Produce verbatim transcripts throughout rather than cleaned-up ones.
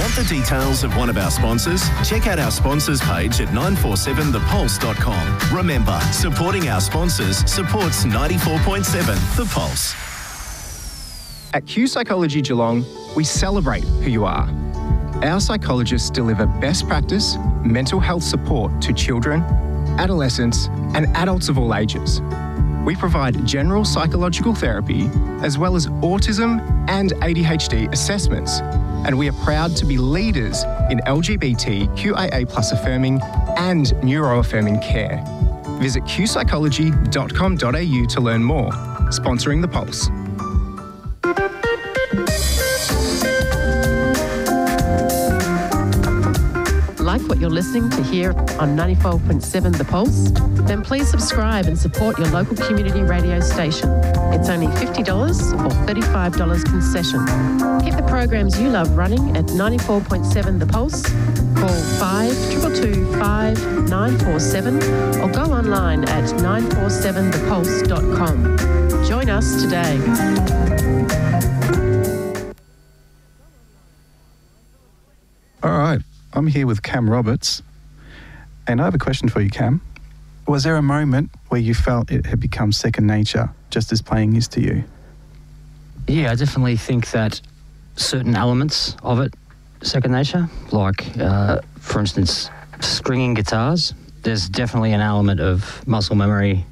Want the details of one of our sponsors? Check out our sponsors page at nine four seven the pulse dot com. Remember, supporting our sponsors supports ninety-four point seven The Pulse. At Q Psychology Geelong, we celebrate who you are. Our psychologists deliver best practice mental health support to children, adolescents, and adults of all ages. We provide general psychological therapy as well as autism and A D H D assessments, and we are proud to be leaders in L G B T Q I A plus affirming and neuroaffirming care. Visit q psychology dot com dot a u to learn more. Sponsoring The Pulse. Like what you're listening to here on ninety-four point seven The Pulse? Then please subscribe and support your local community radio station. It's only fifty dollars or thirty-five dollars concession. Keep the programs you love running at ninety-four point seven The Pulse. Call five two two two, five nine four seven or go online at nine four seven the pulse dot com. Join us today. All right. I'm here with Cam Roberts, and I have a question for you, Cam. Was there a moment where you felt it had become second nature, just as playing is to you? Yeah, I definitely think that certain elements of it are second nature, like, uh, for instance, stringing guitars. There's definitely an element of muscle memory.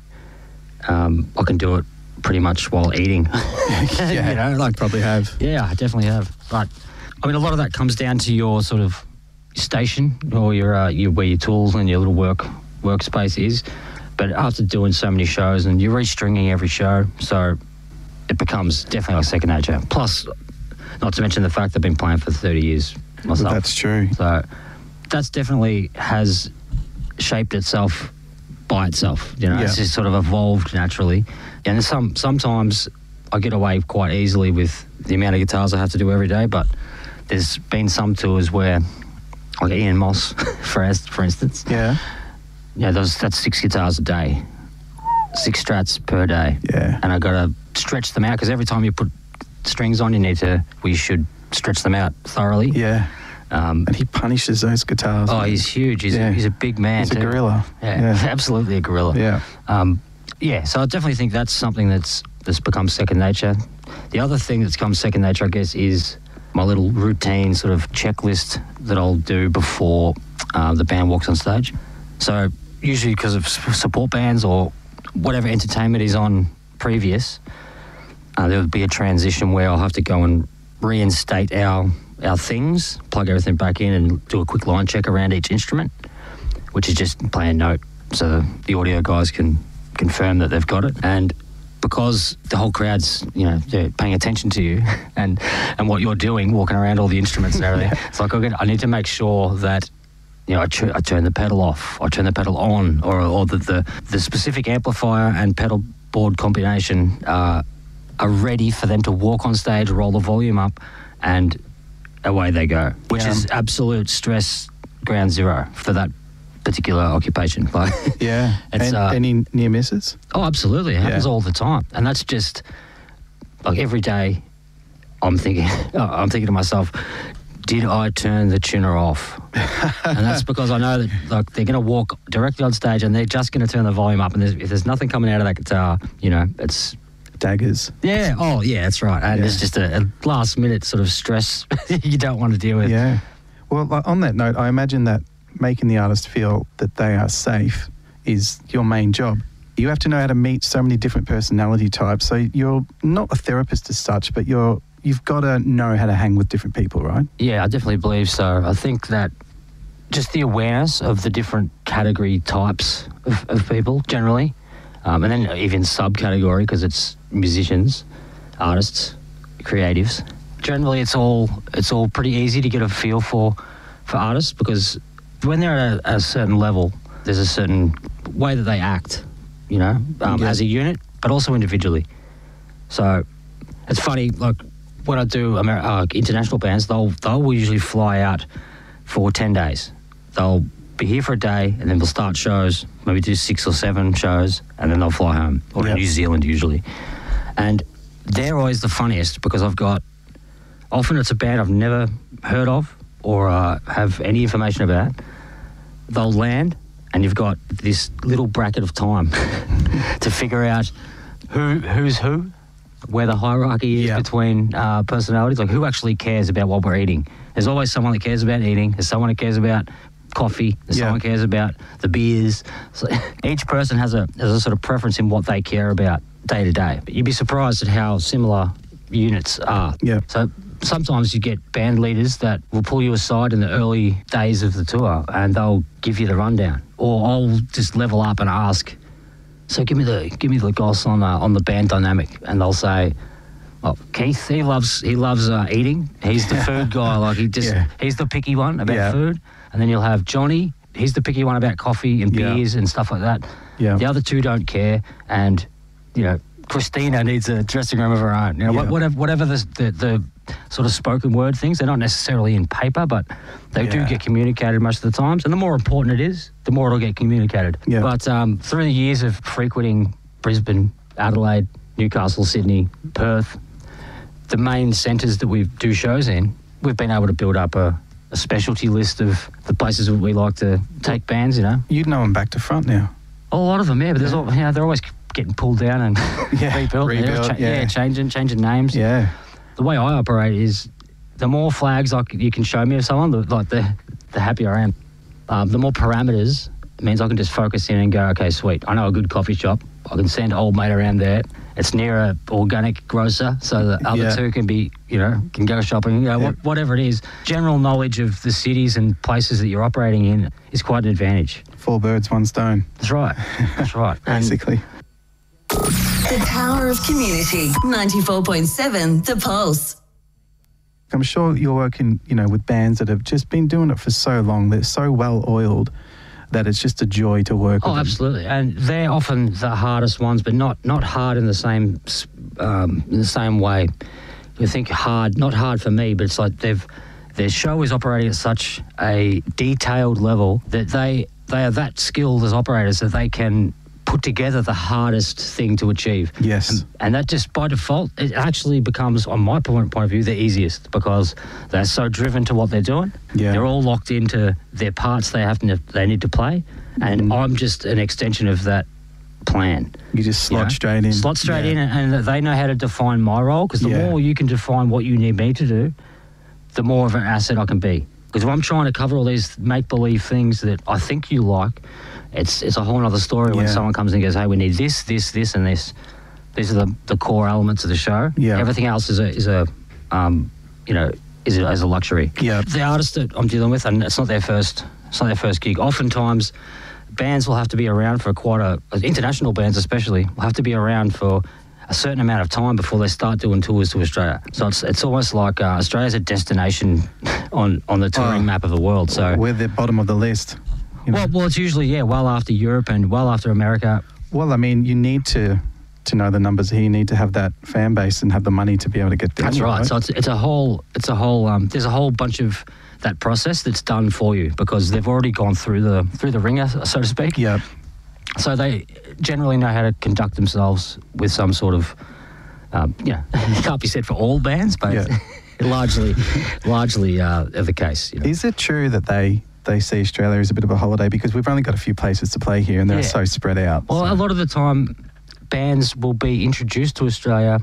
Um, I can do it pretty much while eating. Yeah, you know, like probably have. Yeah, I definitely have. But I mean, a lot of that comes down to your sort of station or your, uh, your where your tools and your little work workspace is. But after doing so many shows, and you're restringing every show, so it becomes definitely like second nature. Plus, not to mention the fact I've been playing for thirty years myself. That's true. So that's definitely has shaped itself by itself. You know, Yeah. it's just sort of evolved naturally. And some sometimes I get away quite easily with the amount of guitars I have to do every day, but there's been some tours where, like Ian Moss, for for instance. Yeah. Yeah, those that's six guitars a day, six strats per day. Yeah. And I got to stretch them out because every time you put strings on, you need to. We should stretch them out thoroughly. Yeah. Um, And he punishes those guitars. oh, man. he's huge. He's, Yeah. a, he's a big man. He's a too. gorilla. Yeah, Yeah. absolutely a gorilla. Yeah. Um, yeah, so I definitely think that's something that's that's become second nature. The other thing that's become second nature, I guess, is my little routine sort of checklist that I'll do before uh, the band walks on stage. So usually because of s- support bands or whatever entertainment is on previous, uh, there would be a transition where I'll have to go and reinstate our our things, plug everything back in and do a quick line check around each instrument, which is just play a note so the audio guys can confirm that they've got it. And because the whole crowd's, you know, they're paying attention to you and, and what you're doing, walking around all the instruments and everything, it's like, okay, I need to make sure that, you know, I, ch- I turn the pedal off, I turn the pedal on, or, or the, the, the specific amplifier and pedal board combination uh, are ready for them to walk on stage, roll the volume up, and away they go, which Yeah. is absolute stress ground zero for that particular occupation. Like, Yeah. It's, and uh, any near misses? oh, absolutely. It happens Yeah. all the time. And that's just, like, every day I'm thinking, I'm thinking to myself, did I turn the tuner off? And that's because I know that, like, they're going to walk directly on stage and they're just going to turn the volume up. And there's, if there's nothing coming out of that guitar, you know, it's, Daggers. yeah, oh, yeah, that's right. And Yeah. it's just a, a last minute sort of stress you don't want to deal with. Yeah. Well, like, on that note, I imagine that making the artist feel that they are safe is your main job. You have to know how to meet so many different personality types. So you're not a therapist as such, but you're you've got to know how to hang with different people, right? Yeah, I definitely believe so. I think that just the awareness of the different category types of, of people generally, um, and then even subcategory because it's musicians, artists, creatives. Generally, it's all it's all pretty easy to get a feel for for artists because when they're at a, a certain level, there's a certain way that they act, you know, um, Yeah. as a unit, but also individually. So it's funny, like when I do Amer- uh, international bands, they'll they'll usually fly out for ten days. They'll be here for a day and then they'll start shows, maybe do six or seven shows, and then they'll fly home, or Yep. to New Zealand usually. And they're always the funniest because I've got, often it's a band I've never heard of or uh, have any information about, they'll land, and you've got this little bracket of time to figure out who who's who, where the hierarchy is Yeah. between uh, personalities, like who actually cares about what we're eating. There's always someone that cares about eating. There's someone that cares about coffee. There's Yeah. someone who cares about the beers. So each person has a has a sort of preference in what they care about day to day. But you'd be surprised at how similar units are. Yeah. So sometimes you get band leaders that will pull you aside in the early days of the tour and they'll give you the rundown. Or I'll just level up and ask, so give me the give me the goss on uh, on the band dynamic, and they'll say, "Well, Keith, he loves he loves uh, eating. He's the food guy. Like he just Yeah. he's the picky one about Yeah. food." And then you'll have Johnny. He's the picky one about coffee and Yeah. beers and stuff like that. Yeah. The other two don't care, and you know, Christina needs a dressing room of her own. You know, Yeah. whatever whatever the, the the sort of spoken word things, they're not necessarily in paper, but they do Yeah. get communicated most of the times. And the more important it is, the more it'll get communicated. Yeah. But um, through the years of frequenting Brisbane, Adelaide, Newcastle, Sydney, Perth, the main centres that we do shows in, we've been able to build up a, a specialty list of the places that we like to take bands, you know. You'd know them back to front now. A lot of them, yeah, but there's all, you know, they're always getting pulled down and Yeah, rebuilt. They're rebuilt, cha- yeah. changing, changing names. Yeah. The way I operate is the more flags like you can show me of someone, the, like the, the happier I am. Um, the more parameters means I can just focus in and go, okay, sweet. I know a good coffee shop. I can send old mate around there. It's near a organic grocer, so the other Yeah. two can be, you know, can go shopping. You know, Yeah. what, whatever it is, general knowledge of the cities and places that you're operating in is quite an advantage. Four birds, one stone, That's right. That's right. And basically. The power of community. ninety-four point seven The Pulse. I'm sure you're working, you know, with bands that have just been doing it for so long. They're so well oiled that it's just a joy to work Oh, with them. absolutely, and they're often the hardest ones, but not not hard in the same um, in the same way. You think hard, not hard for me, but it's like they've their show is operating at such a detailed level that they they are that skilled as operators that they can put together the hardest thing to achieve. Yes. And, and that just by default, it actually becomes, on my point, point of view, the easiest because they're so driven to what they're doing. Yeah. They're all locked into their parts they have to, they need to play, and Mm. I'm just an extension of that plan. You just slot You know? straight in. Slot straight Yeah. in, and, and they know how to define my role, because the Yeah. more you can define what you need me to do, the more of an asset I can be. Because if I'm trying to cover all these make-believe things that I think you like, it's it's a whole other story when Yeah. someone comes and goes, hey, we need this, this, this, and this. These are the, the core elements of the show. Yeah. Everything else is a, is a um, you know, is a, is a luxury. Yeah. The artists that I'm dealing with, and it's not their first, it's not their first gig. Oftentimes, bands will have to be around for quite a, international bands especially, will have to be around for a certain amount of time before they start doing tours to Australia. So it's it's almost like uh, Australia's a destination on, on the touring Oh. map of the world. So We're the bottom of the list. You know? well, well, it's usually yeah, well after Europe and well after America. Well, I mean, you need to to know the numbers here. You need to have that fan base and have the money to be able to get down That's here, right. So it's it's a whole it's a whole um, there's a whole bunch of that process that's done for you because they've already gone through the through the ringer, so to speak. Yeah. So they generally know how to conduct themselves with some sort of, um, you know, it can't be said for all bands, but Yeah. largely, largely uh, the case. You know. Is it true that they they see Australia as a bit of a holiday because we've only got a few places to play here and they're Yeah. so spread out? Well, so- a lot of the time, bands will be introduced to Australia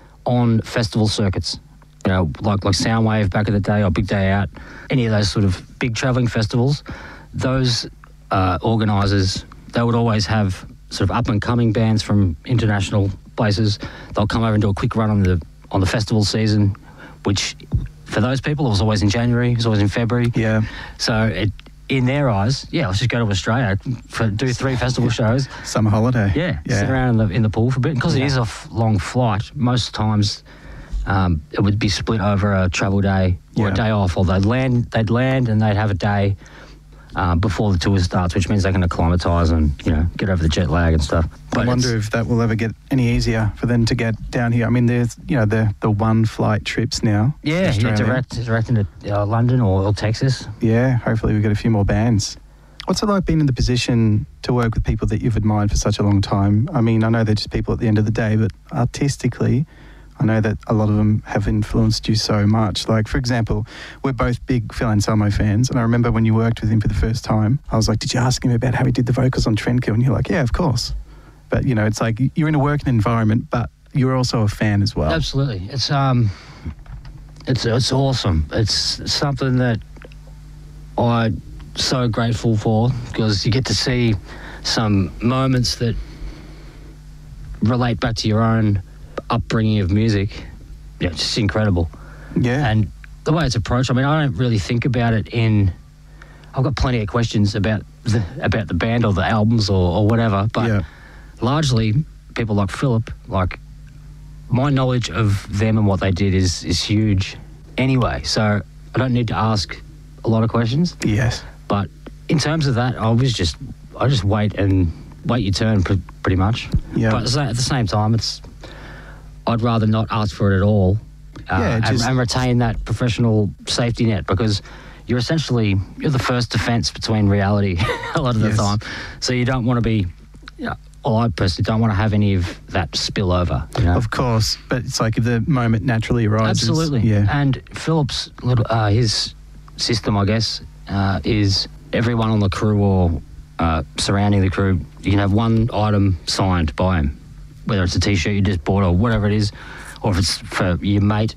on festival circuits. You know, like like Soundwave back in the day or Big Day Out, any of those sort of big travelling festivals. Those uh, organisers, they would always have sort of up and coming bands from international places. They'll come over and do a quick run on the on the festival season, which for those people it was always in January, it was always in February. Yeah. So it, in their eyes, yeah, let's just go to Australia for do three festival shows. Summer holiday. Yeah, sit around in the in the pool for a bit because it is a f- long flight. Most times, um, it would be split over a travel day or Yeah. a day off, or they'd land they'd land and they'd have a day uh, before the tour starts, which means they can acclimatise and you know get over the jet lag and stuff. I wonder it's- if that will ever get any easier for them to get down here. I mean, there's, you know, the the one flight trips now. to yeah, yeah, Australia. direct direct into uh, London or, or Texas. Yeah, hopefully we get a few more bands. What's it like being in the position to work with people that you've admired for such a long time? I mean, I know they're just people at the end of the day, but artistically, I know that a lot of them have influenced you so much. Like, for example, we're both big Phil Anselmo fans, and I remember when you worked with him for the first time, I was like, did you ask him about how he did the vocals on Trendkill? And you're like, yeah, of course. But, you know, it's like you're in a working environment, but you're also a fan as well. Absolutely. It's um, it's it's awesome. It's something that I'm so grateful for, because you get to see some moments that relate back to your own upbringing of music. Yeah, it's just incredible. Yeah. And the way it's approached, I mean, I don't really think about it in... I've got plenty of questions about the, about the band or the albums or, or whatever, but Yeah. largely people like Philip, like, my knowledge of them and what they did is, is huge anyway, so I don't need to ask a lot of questions. Yes. But in terms of that, I was just... I just wait and wait your turn pr- pretty much. Yeah. But at the same time, it's... I'd rather not ask for it at all, uh, Yeah, just- and, and retain that professional safety net, because you're essentially you're the first defence between reality a lot of the Yes. time. So you don't want to be, you know, well, I personally don't want to have any of that spill over. You know? Of course, but it's like if the moment naturally arises. Absolutely. Yeah. And Philip's little uh, his system, I guess, uh, is everyone on the crew or uh, surrounding the crew, you can have one item signed by him, whether it's a T-shirt you just bought or whatever it is, or if it's for your mate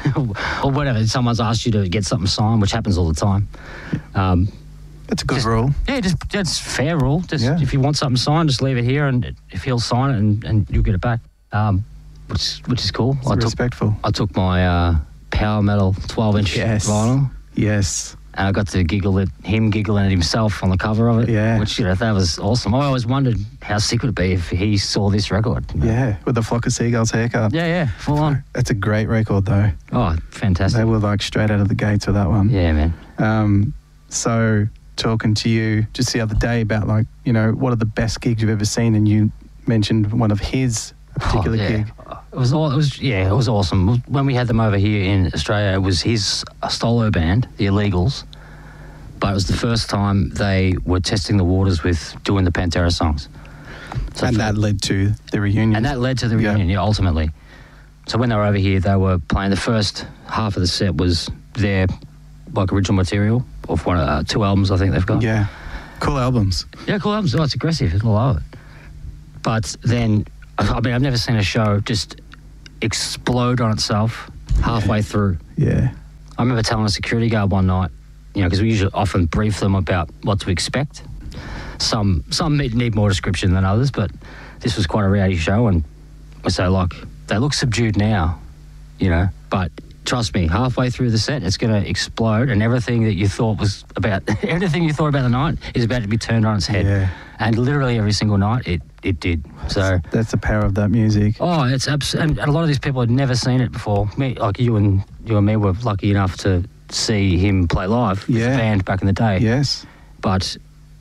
or whatever. Someone's asked you to get something signed, which happens all the time. Um, That's a good just- rule. Yeah, just that's fair rule. Just Yeah. if you want something signed, just leave it here, and if he'll sign it, and, and you'll get it back. Um, which which is cool. It's I took respectful. I took my uh, Power Metal twelve inch Yes. vinyl, Yes. and I got to giggle at him giggling at himself on the cover of it. Yeah. Which, you know, that was awesome. I always wondered how sick would it be if he saw this record. you know? Yeah. With the Flock of Seagulls haircut. Yeah, yeah, full on. That's a great record, though. Oh, fantastic. They were like straight out of the gates with that one. Yeah, man. Um, so talking to you just the other day about, like, you know, what are the best gigs you've ever seen, and you mentioned one of his a particular Oh, yeah. gig. It was all. It was yeah. It was awesome. When we had them over here in Australia, it was his solo band, the Illegals. But it was the first time they were testing the waters with doing the Pantera songs. So And for- that led to the reunion. and that led to the Yeah. reunion. Yeah, ultimately. So when they were over here, they were playing. The first half of the set was their like original material of one uh, two albums I think they've got. Yeah. Cool albums. Yeah, cool albums. Oh, it's aggressive. I love it. But then, I mean, I've never seen a show just explode on itself halfway through. Yeah. I remember telling a security guard one night, you know, because we usually often brief them about what to expect. Some some need need more description than others, but this was quite a reality show, and we say, like, they look subdued now, you know, but trust me, halfway through the set, it's going to explode, and everything that you thought was about, everything you thought about the night is about to be turned on its head. Yeah. And literally every single night, it, it did. So, That's the power of that music. oh, it's abs- and a lot of these people had never seen it before. Me, like you and you and me were lucky enough to see him play live with Yeah. the band back in the day. Yes. But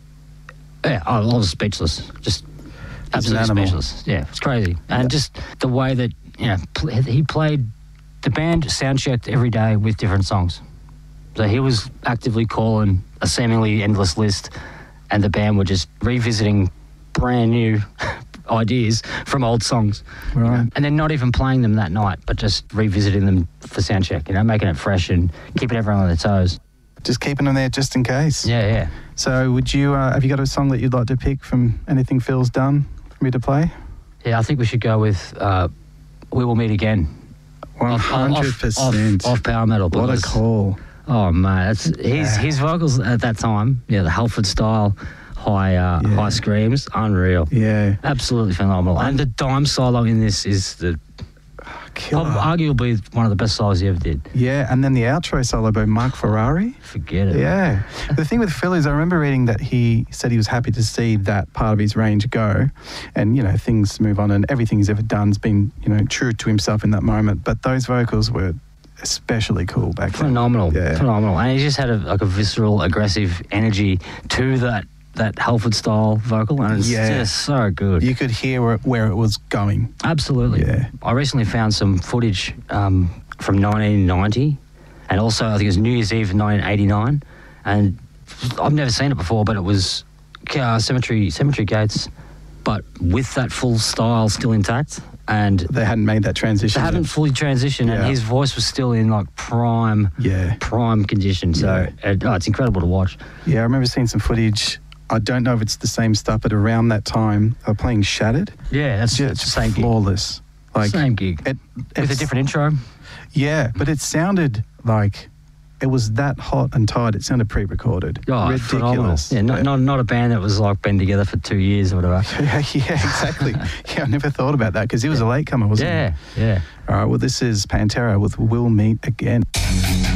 yeah, I, I was speechless. Just an absolutely animal. speechless. Yeah, it's crazy. And just the way that, you know, pl- he played, the band sound checked every day with different songs. So he was actively calling a seemingly endless list, and the band were just revisiting brand new ideas from old songs. you know. Right. And then not even playing them that night, but just revisiting them for sound check, you know, making it fresh and keeping everyone on their toes. Just keeping them there just in case. Yeah, yeah. So would you, uh, have you got a song that you'd like to pick from anything Phil's done for me to play? Yeah, I think we should go with uh, We Will Meet Again. one Off- hundred percent. Off, off Power Metal. What a because- call. Oh, man. It's, his, Yeah. his vocals at that time, yeah, the Halford style, high uh, Yeah. high screams, unreal. Yeah. Absolutely phenomenal. And the dime solo in this is the Killer. prob- arguably one of the best solos he ever did. Yeah, and then the outro solo by Mark Ferrari. Forget it. Yeah. The thing with Phil is I remember reading that he said he was happy to see that part of his range go, and, you know, things move on, and everything he's ever done's been, you know, true to himself in that moment. But those vocals were especially cool back then. Phenomenal, Yeah. phenomenal, and he just had a, like a visceral, aggressive energy to that that Halford style vocal, and it's Yeah. just so good. You could hear where, where it was going. Absolutely. Yeah. I recently found some footage um, from nineteen ninety, and also I think it was New Year's Eve nineteen eighty-nine, and I've never seen it before, but it was uh, Cemetery Cemetery Gates but with that full style still intact. And They hadn't made that transition. they haven't yet. fully transitioned, Yeah. and his voice was still in like prime, Yeah. prime condition. So it, oh, it's incredible to watch. Yeah, I remember seeing some footage. I don't know if it's the same stuff, but around that time, they were playing Shattered. Yeah, that's Just it's the same gig. flawless. Like Same gig. It, With a it's- different intro. Yeah, but it sounded like it was that hot and tight. It sounded pre-recorded. Oh, phenomenal. Ridiculous. Yeah, not, not not a band that was like been together for two years or whatever. yeah, yeah, exactly. Yeah, I never thought about that because he was a latecomer, wasn't Yeah, he? yeah. All right, well, this is Pantera with We'll Meet Again.